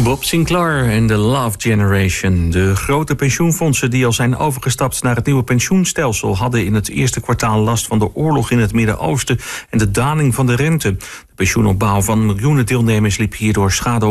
Bob Sinclair en de Love Generation. De grote pensioenfondsen die al zijn overgestapt naar het nieuwe pensioenstelsel hadden in het eerste kwartaal last van de oorlog in het Midden-Oosten en de daling van de rente. De pensioenopbouw van miljoenen deelnemers liep hierdoor schade